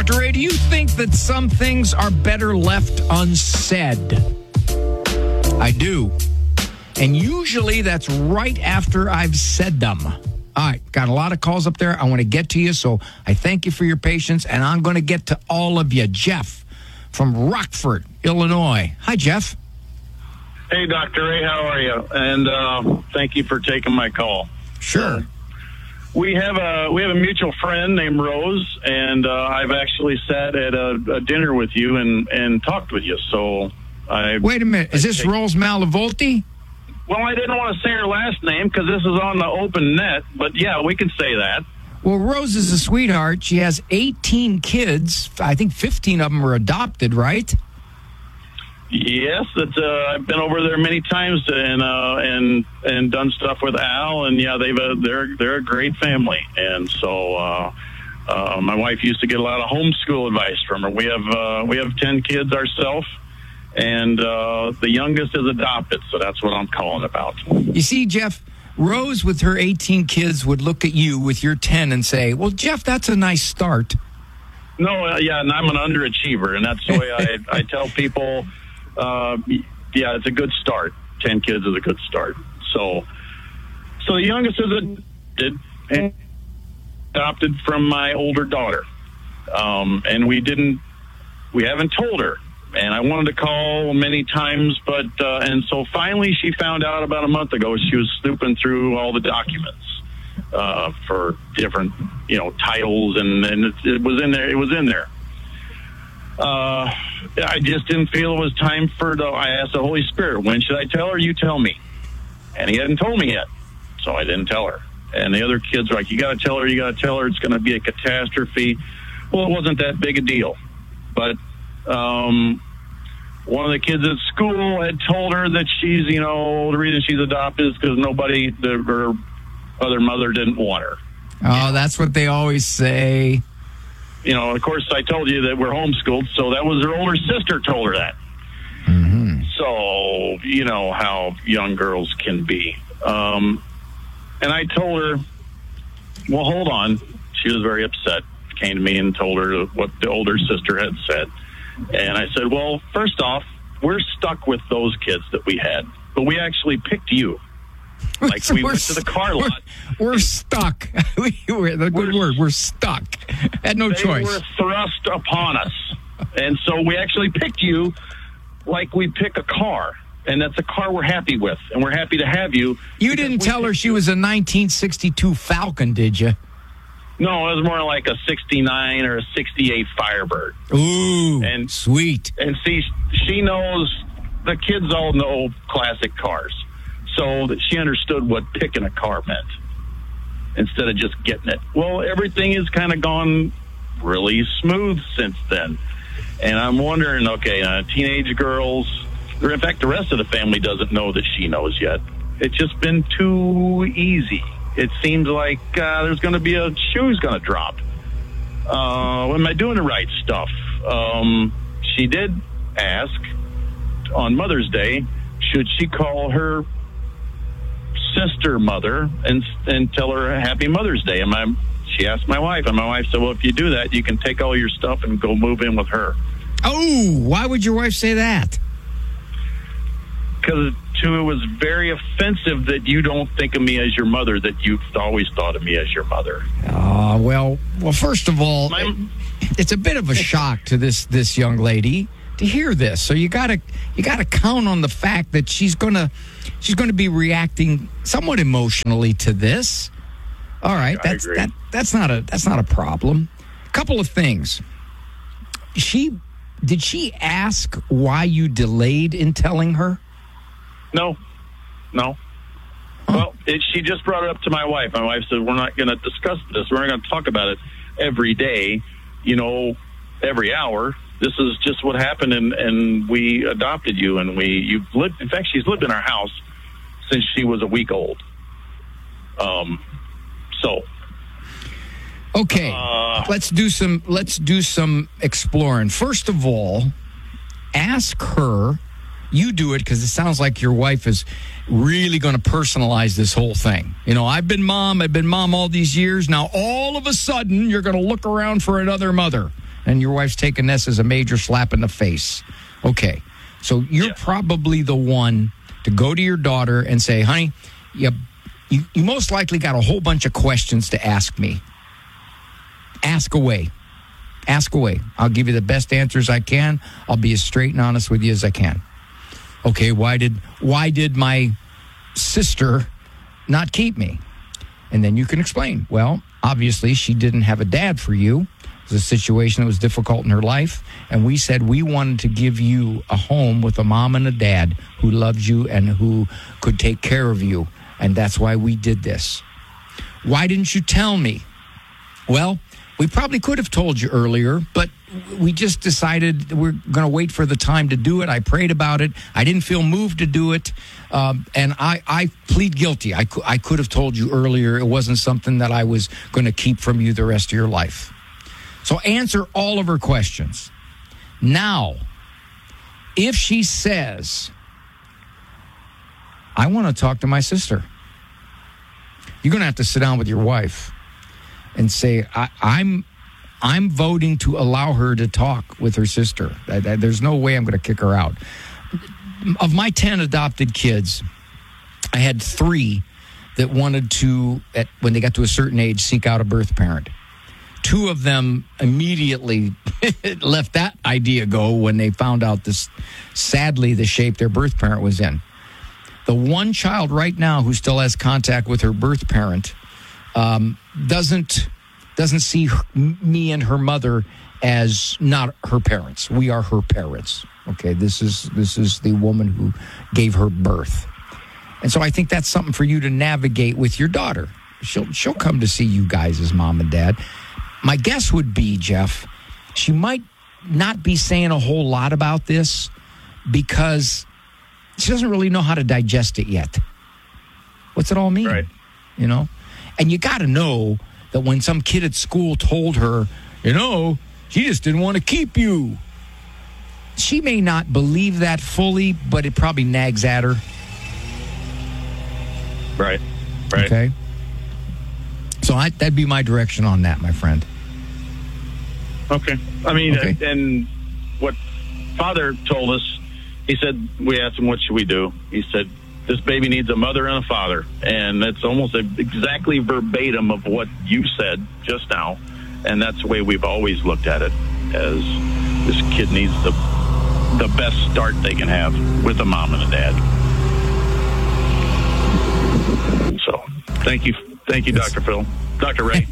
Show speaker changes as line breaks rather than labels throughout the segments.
Dr. Ray, do you think that some things are better left unsaid? I do. And usually that's right after I've said them. All right, got a lot of calls up there. I want to get to you, so I thank you for your patience, and I'm going to get to all of you. Jeff from Rockford, Illinois. Hi, Jeff.
Hey, Dr. Ray, how are you? And thank you for taking my call.
Sure.
We have a mutual friend named Rose, and I've actually sat at a dinner with you and talked with you. So
wait a minute. Is this Rose Malavolti?
Well, I didn't want to say her last name because this is on the open net, but yeah, we can say that.
Well, Rose is a sweetheart. She has 18 kids. I think 15 of them are adopted, right?
Yes, I've been over there many times and done stuff with Al, and yeah, they're a great family, and so my wife used to get a lot of homeschool advice from her. We have 10 kids ourselves, and the youngest is adopted, so that's what I'm calling about.
You see, Jeff, Rose with her 18 kids would look at you with your 10 and say, "Well, Jeff, that's a nice start."
No, yeah, and I'm an underachiever, and that's the way I tell people. Yeah, it's a good start. 10 kids is a good start. So the youngest is adopted from my older daughter. And we haven't told her. And I wanted to call many times, but, and so finally she found out about a month ago. She was snooping through all the documents, for different, titles, and it was in there. It was in there. I just didn't feel it was time I asked the Holy Spirit, when should I tell her? You tell me. And he hadn't told me yet, so I didn't tell her. And the other kids were like, you got to tell her, it's going to be a catastrophe. Well, it wasn't that big a deal. But one of the kids at school had told her that she's, the reason she's adopted is because her other mother didn't want her.
Oh, that's what they always say.
Of course, I told you that we're homeschooled, so that was her older sister told her that.
Mm-hmm.
So, you know how young girls can be. And I told her, well, hold on. She was very upset. Came to me and told her what the older sister had said. And I said, well, first off, we're stuck with those kids that we had, but we actually picked you. Like we went to the car lot.
We're stuck. The good word. We're stuck. Had no choice.
They were thrust upon us. And so we actually picked you like we pick a car. And that's a car we're happy with. And we're happy to have you.
You didn't tell her she was a 1962 Falcon, did you?
No, it was more like a 69 or a 68 Firebird.
Ooh, and sweet.
And see, she knows, the kids all know classic cars. So that she understood what picking a car meant instead of just getting it. Well, everything has kind of gone really smooth since then. And I'm wondering, okay, teenage girls, or in fact, the rest of the family doesn't know that she knows yet. It's just been too easy. It seems like there's going to be a shoe's going to drop. Am I doing the right stuff? She did ask on Mother's Day, should she call her sister mother and tell her Happy Mother's Day? And she asked my wife, and my wife said, well, if you do that, you can take all your stuff and go move in with her.
Oh, why would your wife say that?
Because it was very offensive that you don't think of me as your mother, that you've always thought of me as your mother.
Well, first of all, it's a bit of a shock to this young lady to hear this. So you gotta count on the fact that she's gonna be reacting somewhat emotionally to this. All right, that's not a problem. A couple of things. Did she ask why you delayed in telling her?
No. Huh. Well, she just brought it up to my wife. My wife said, we're not going to discuss this. We're not going to talk about it every day, every hour. This is just what happened, and we adopted you, and you've lived. In fact, she's lived in our house since she was a week old.
Okay, let's do some exploring. First of all, ask her. You do it because it sounds like your wife is really going to personalize this whole thing. I've been mom all these years. Now, all of a sudden, you're going to look around for another mother. And your wife's taking this as a major slap in the face. Okay. So you're probably the one to go to your daughter and say, honey, you most likely got a whole bunch of questions to ask me. Ask away. Ask away. I'll give you the best answers I can. I'll be as straight and honest with you as I can. Okay, why did my sister not keep me? And then you can explain. Well, obviously, she didn't have a dad for you. It was a situation that was difficult in her life. And we said we wanted to give you a home with a mom and a dad who loved you and who could take care of you. And that's why we did this. Why didn't you tell me? Well, we probably could have told you earlier, but we just decided we're going to wait for the time to do it. I prayed about it. I didn't feel moved to do it. And I plead guilty. I could have told you earlier. It wasn't something that I was going to keep from you the rest of your life. So answer all of her questions. Now, if she says, I want to talk to my sister, you're going to have to sit down with your wife and say, I'm voting to allow her to talk with her sister. There's no way I'm going to kick her out. Of my 10 adopted kids, I had 3 that wanted to, when they got to a certain age, seek out a birth parent. 2 of them immediately left that idea go when they found out sadly, the shape their birth parent was in. The one child right now who still has contact with her birth parent doesn't see me and her mother as not her parents. We are her parents. Okay, this is the woman who gave her birth. And so I think that's something for you to navigate with your daughter. She'll come to see you guys as mom and dad. My guess would be, Jeff, she might not be saying a whole lot about this because she doesn't really know how to digest it yet. What's it all mean?
Right.
You know? And you got to know that when some kid at school told her, she just didn't want to keep you. She may not believe that fully, but it probably nags at her.
Right.
Okay? So that'd be my direction on that, my friend.
Okay. I mean, and what Father told us, he said, we asked him, what should we do? He said, this baby needs a mother and a father. And that's almost exactly verbatim of what you said just now. And that's the way we've always looked at it, as this kid needs the best start they can have with a mom and a dad. So thank you, Dr. Phil. Dr. Ray.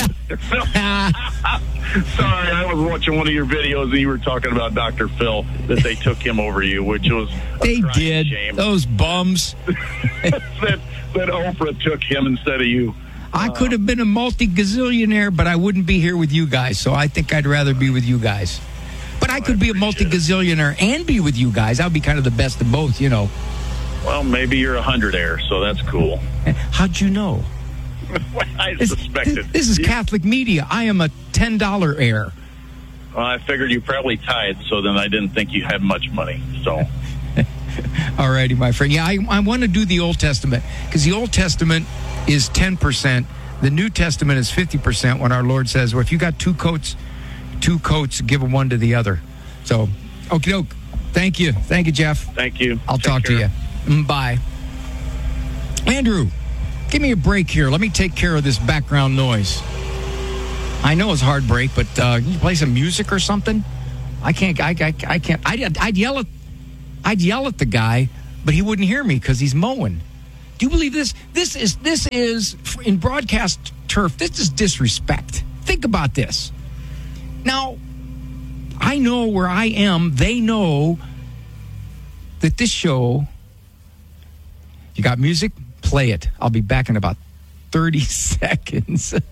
Sorry, I was watching one of your videos and you were talking about Dr. Phil, that they took him over you, which was
they did.
Shame.
Those bums.
that Oprah took him instead of you.
I could have been a multi-gazillionaire, but I wouldn't be here with you guys, so I think I'd rather be with you guys. But I could be a multi-gazillionaire and be with you guys. That would be kind of the best of both,
Well, maybe you're a 100-aire, so that's cool.
How'd you know?
I suspected.
This is Catholic media. I am a $10 heir.
Well, I figured you probably tithed, so then I didn't think you had much money. So,
all righty, my friend. Yeah, I want to do the Old Testament because the Old Testament is 10%. The New Testament is 50%. When our Lord says, "Well, if you got two coats, give one to the other." So, okie doke. Thank you, Jeff.
Thank you.
I'll talk to you. Bye, Andrew. Give me a break here. Let me take care of this background noise. I know it's hard break, but can you play some music or something? I can't. I'd yell at the guy, but he wouldn't hear me because he's mowing. Do you believe this? This is in broadcast turf. This is disrespect. Think about this. Now, I know where I am. They know that this show. You got music? Play it. I'll be back in about 30 seconds.